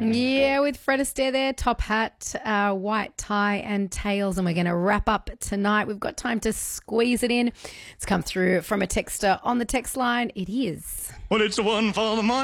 Yeah, with Fred Astaire there, top hat, white tie and tails. And we're going to wrap up tonight. We've got time to squeeze it in. It's come through from a texter on the text line. It is. Well, it's the one for the money.